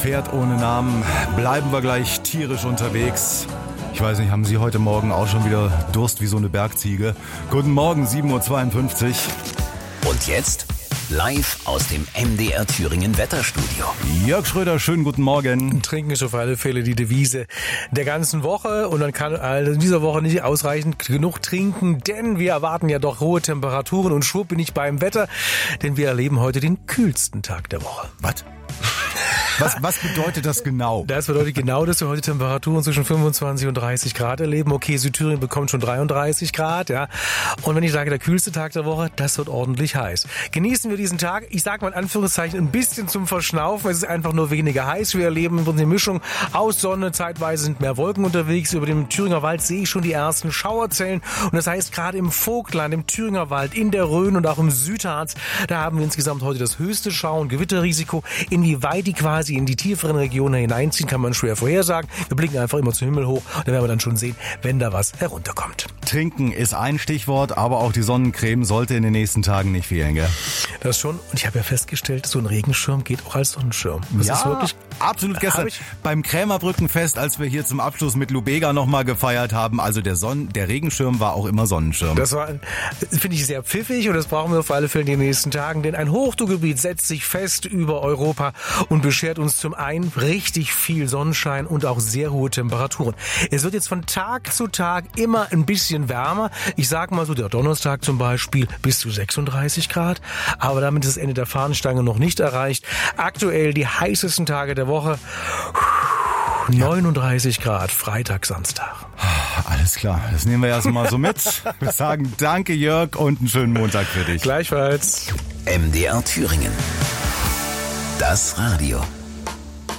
Pferd ohne Namen, bleiben wir gleich tierisch unterwegs. Ich weiß nicht, haben Sie heute Morgen auch schon wieder Durst wie so eine Bergziege? Guten Morgen, 7.52 Uhr. Und jetzt live aus dem MDR Thüringen Wetterstudio. Jörg Schröder, schönen guten Morgen. Trinken ist auf alle Fälle die Devise der ganzen Woche und man kann also in dieser Woche nicht ausreichend genug trinken, denn wir erwarten ja doch hohe Temperaturen und schwupp bin ich beim Wetter, denn wir erleben heute den kühlsten Tag der Woche. Was? Was bedeutet das genau? Das bedeutet genau, dass wir heute Temperaturen zwischen 25 und 30 Grad erleben. Okay, Südthüringen bekommt schon 33 Grad, ja. Und wenn ich sage, der kühlste Tag der Woche, das wird ordentlich heiß. Genießen wir diesen Tag, ich sage mal in Anführungszeichen, ein bisschen zum Verschnaufen. Es ist einfach nur weniger heiß. Wir erleben eine Mischung aus Sonne, zeitweise sind mehr Wolken unterwegs. Über dem Thüringer Wald sehe ich schon die ersten Schauerzellen. Und das heißt, gerade im Vogtland, im Thüringer Wald, in der Rhön und auch im Südharz, da haben wir insgesamt heute das höchste Schau- und Gewitterrisiko. Inwieweit die quasi in die tieferen Regionen hineinziehen, kann man schwer vorhersagen. Wir blicken einfach immer zum Himmel hoch und dann werden wir dann schon sehen, wenn da was herunterkommt. Trinken ist ein Stichwort, aber auch die Sonnencreme sollte in den nächsten Tagen nicht fehlen, gell? Das schon. Und ich habe ja festgestellt, so ein Regenschirm geht auch als Sonnenschirm. Das ist wirklich absolut. Gestern beim Krämerbrückenfest, als wir hier zum Abschluss mit Lubega nochmal gefeiert haben, also der Regenschirm war auch immer Sonnenschirm. Das finde ich sehr pfiffig und das brauchen wir auf alle Fälle in den nächsten Tagen, denn ein Hochdruckgebiet setzt sich fest über Europa und beschert uns zum einen richtig viel Sonnenschein und auch sehr hohe Temperaturen. Es wird jetzt von Tag zu Tag immer ein bisschen wärmer. Ich sage mal so, der Donnerstag zum Beispiel bis zu 36 Grad. Aber damit ist das Ende der Fahnenstange noch nicht erreicht. Aktuell die heißesten Tage der Woche. 39 Grad, Freitag, Samstag. Alles klar, das nehmen wir erstmal so mit. Wir sagen danke, Jörg, und einen schönen Montag für dich. Gleichfalls. MDR Thüringen. Das Radio.